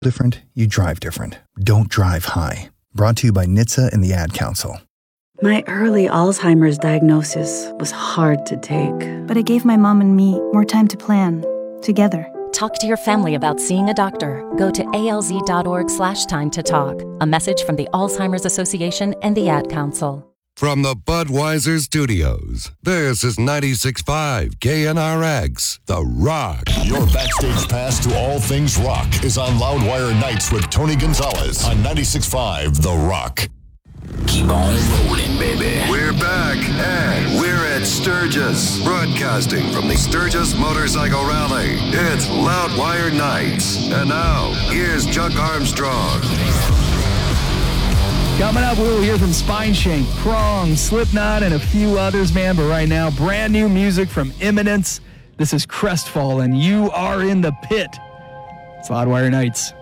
different, you drive different. Don't drive high. Brought to you by NHTSA and the Ad Council. My early Alzheimer's diagnosis was hard to take. But it gave my mom and me more time to plan, together. Talk to your family about seeing a doctor. Go to alz.org/time to talk. A message from the Alzheimer's Association and the Ad Council. From the Budweiser Studios, this is 96.5 KNRX, The Rock. Your backstage pass to all things rock is on Loudwire Nights with Tony Gonzalez on 96.5 The Rock. Keep on rolling, baby. We're back, and we're at Sturgis, broadcasting from the Sturgis Motorcycle Rally. It's Loudwire Nights. And now, here's Chuck Armstrong. Coming up, we'll hear from Spineshank, Prong, Slipknot, and a few others, man. But right now, brand new music from Imminence. This is Crestfall, and you are in the pit. It's Loudwire Nights.